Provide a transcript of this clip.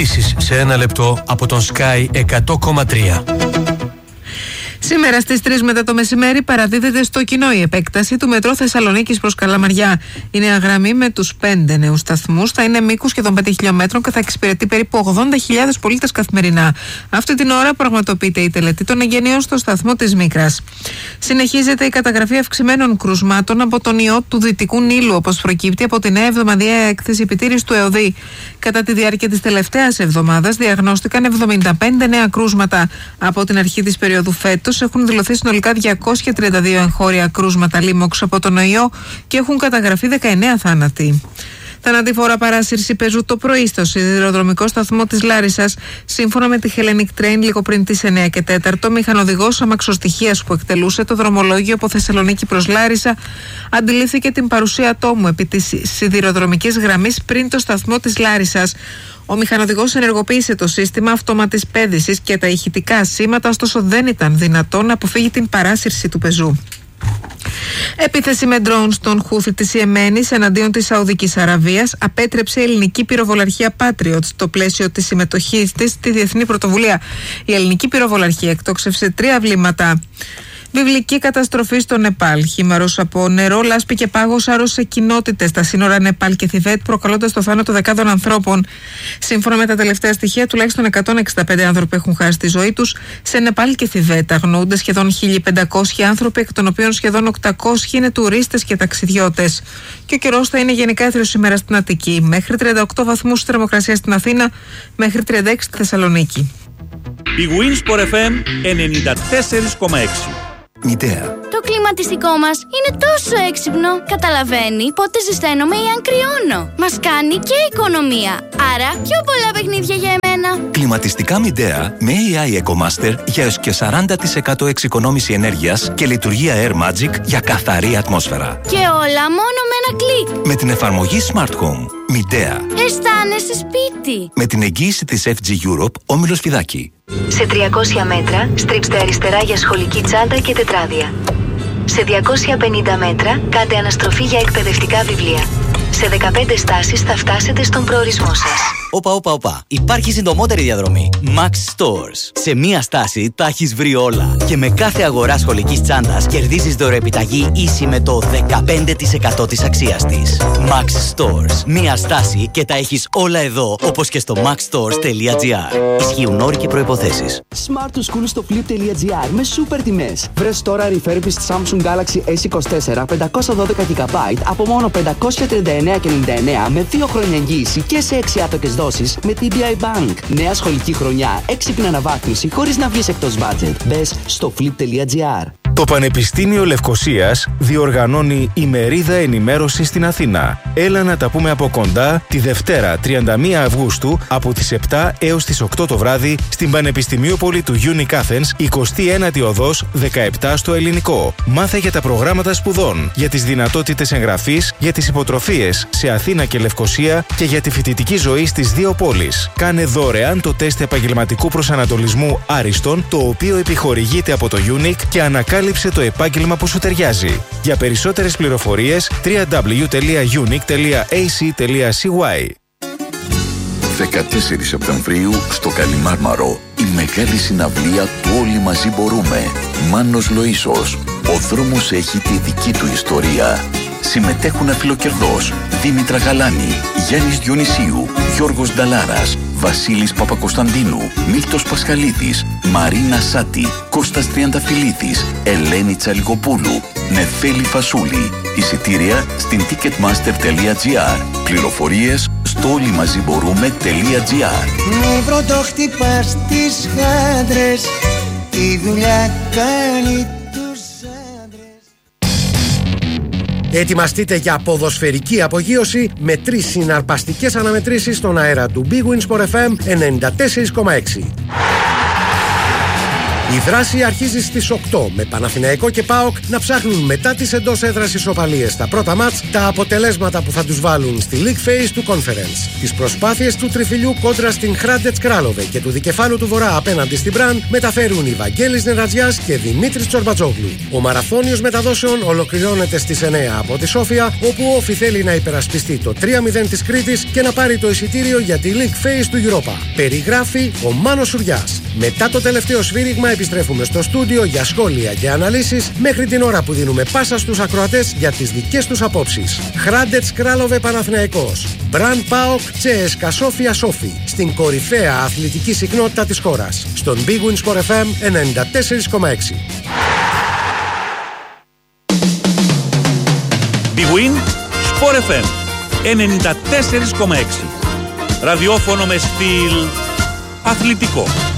Ειδήσεις σε ένα λεπτό από τον Sky 100,3. Σήμερα στις 3 μετά το μεσημέρι παραδίδεται στο κοινό η επέκταση του μετρό Θεσσαλονίκης προς Καλαμαριά. Η νέα γραμμή με τους 5 νέους σταθμούς θα είναι μήκους σχεδόν 5 χιλιόμετρων και θα εξυπηρετεί περίπου 80.000 πολίτες καθημερινά. Αυτή την ώρα πραγματοποιείται η τελετή των εγγενείων στο σταθμό της Μίκρας. Συνεχίζεται η καταγραφή αυξημένων κρουσμάτων από τον ιό του Δυτικού Νείλου, όπως προκύπτει από τη νέα εβδομαδιαία έκθεση επιτήρησης του ΕΟΔΗ. Κατά τη διάρκεια της τελευταίας εβδομάδας διαγνώστηκαν 75 νέα κρούσματα. Από την αρχή της περίοδου φέτος έχουν δηλωθεί συνολικά 232 εγχώρια κρούσματα λίμωξ από τον ιό και έχουν καταγραφεί 19 θάνατοι. Θανατηφόρα παράσυρση πεζού το πρωί στο σιδηροδρομικό σταθμό της Λάρισσας. Σύμφωνα με τη Hellenic Train, λίγο πριν τις 9 και 4, ο μηχανοδηγός αμαξοστοιχείας που εκτελούσε το δρομολόγιο από Θεσσαλονίκη προς Λάρισα αντιλήφθηκε την παρουσία ατόμου επί της σιδηροδρομικής γραμμής πριν το σταθμό της Λάρισσας. Ο μηχανοδηγός ενεργοποίησε το σύστημα αυτόματης πέδησης και τα ηχητικά σήματα, ωστόσο δεν ήταν δυνατόν να αποφύγει την παράσυρση του πεζού. Επίθεση με ντρόουν στον Χούθη της Ιεμένης εναντίον της Σαουδικής Αραβίας απέτρεψε η ελληνική πυροβολαρχία Patriot στο πλαίσιο της συμμετοχής της στη διεθνή πρωτοβουλία. Η ελληνική πυροβολαρχία εκτόξευσε 3 βλήματα. Βιβλική καταστροφή στο Νεπάλ. Χήμαρος από νερό, λάσπη και πάγος άρρωσε κοινότητες στα σύνορα Νεπάλ και Θιβέτ, προκαλώντας το θάνατο δεκάδων ανθρώπων. Σύμφωνα με τα τελευταία στοιχεία, τουλάχιστον 165 άνθρωποι έχουν χάσει τη ζωή τους. Σε Νεπάλ και Θιβέτ αγνοούνται σχεδόν 1.500 άνθρωποι, εκ των οποίων σχεδόν 800 είναι τουρίστες και ταξιδιώτες. Και ο καιρός θα είναι γενικά έθριος σήμερα στην Αττική. Μέχρι 38 βαθμούς θερμοκρασία στην Αθήνα, μέχρι 36 στη Θεσσαλονίκη. Η Winsport FM 94,6. Μητέα. Το κλιματιστικό μας είναι τόσο έξυπνο. Καταλαβαίνει πότε ζεσταίνομαι ή αν κρυώνω. Μας κάνει και οικονομία. Άρα πιο πολλά παιχνίδια για εμένα. Κλιματιστικά Μητέα με AI EcoMaster για έως και 40% εξοικονόμηση ενέργειας και λειτουργία Air Magic για καθαρή ατμόσφαιρα. Και όλα μόνο με ένα κλικ. Με την εφαρμογή Smart Home. Μητέα. Αισθάνεσαι σπίτι. Με την εγγύηση της FG Europe, Όμιλος Φιδάκη. Σε 300 μέτρα στρίψτε αριστερά για σχολική τσάντα και τετράδια. Σε 250 μέτρα κάντε αναστροφή για εκπαιδευτικά βιβλία. Σε 15 στάσεις θα φτάσετε στον προορισμό σας. Όπα. Υπάρχει συντομότερη διαδρομή. Max Stores. Σε μία στάση τα έχεις βρει όλα. Και με κάθε αγορά σχολικής τσάντας κερδίζεις δωρεοεπιταγή ίση με το 15% της αξίας της. Max Stores. Μία στάση και τα έχεις όλα εδώ, όπως και στο maxstores.gr. Ισχύουν όροι και προϋποθέσεις. Smart to School στο flip.gr με σούπερ τιμές. Βρες τώρα refurbished Samsung Galaxy S24 512 GB από μόνο 539,99 με 2 χρόνια εγγύηση και σε 6 άτοκες δόσεις με TBI Bank. Νέα σχολική χρονιά, έξυπνη αναβάθμιση χωρίς να βγεις εκτός budget. Μπες στο flip.gr. Το Πανεπιστήμιο Λευκωσίας διοργανώνει ημερίδα ενημέρωση στην Αθήνα. Έλα να τα πούμε από κοντά τη Δευτέρα 31 Αυγούστου από τις 7 έως τις 8 το βράδυ στην Πανεπιστημίοπολη του Unique Athens, 29η οδός 17 στο Ελληνικό. Μάθε για τα προγράμματα σπουδών, για τις δυνατότητες εγγραφής, για τις υποτροφίες σε Αθήνα και Λευκωσία και για τη φοιτητική ζωή στις δύο πόλεις. Κάνε δωρεάν το τεστ επαγγελματικού προσανατολισμού Άριστον, το οποίο επιχορηγείται από το Unique και ανακάλυψε το επάγγελμα που σου ταιριάζει. Για περισσότερες πληροφορίες www.unique.ac.cy. 14 Σεπτεμβρίου στο Καλιμάρμαρο, η μεγάλη συναυλία του Όλοι Μαζί Μπορούμε. Μάνος Λοΐσος. Ο δρόμος έχει τη δική του ιστορία. Συμμετέχουν Αφιλοκερδός, Δήμητρα Γαλάνη, Γιάννης Διονυσίου, Γιώργος Νταλάρας, Βασίλης Παπακοσταντίνου, Μίλτος Πασχαλίδης, Μαρίνα Σάτη, Κώστας Τριανταφυλλίδης, Ελένη Τσαλικοπούλου, Νεφέλη Φασούλη. Εισιτήρια στην ticketmaster.gr. Πληροφορίες στο όλοιμαζιμπορούμε.gr. Μη πρώτο χτυπάς τις χάντρες, τη δουλειά κάνει τους άντρες. Ετοιμαστείτε για ποδοσφαιρική απογείωση με 3 συναρπαστικές αναμετρήσεις στον αέρα του Big Win Sport FM 94,6. Η δράση αρχίζει στις 8 με Παναθηναϊκό και ΠΑΟΚ να ψάχνουν μετά τις εντός έδρας ισοπαλίες στα πρώτα μάτς τα αποτελέσματα που θα τους βάλουν στη League Phase του Conference. Τις προσπάθειες του τριφυλιού κόντρα στην Hrádec Králové και του δικεφάλου του Βορρά απέναντι στην Μπραν μεταφέρουν η Βαγγέλης Νερατζιάς και Δημήτρης Τσορμπατζόγλου. Ο μαραθώνιος μεταδόσεων ολοκληρώνεται στις 9 από τη Σόφια, όπου ο Όφι θέλει να υπερασπιστεί το 3-0 της Κρήτης και να πάρει το εισιτήριο για τη League Phase του Europa. Περιγράφει ο Μάνος Σουριάς. Μετά το τελευταίο σφύριγμα επιστρέφουμε στο στούντιο για σχόλια και αναλύσεις μέχρι την ώρα που δίνουμε πάσα στους ακροατές για τις δικές τους απόψεις. Hrádec Králové Παναθηναϊκός, Μπραν ΠΑΟΚ CSKA Sofia Sofi, στην κορυφαία αθλητική συχνότητα της χώρας. Στον Big Win Sport FM 94,6. Big Win Sport FM 94,6. Ραδιόφωνο με στυλ αθλητικό.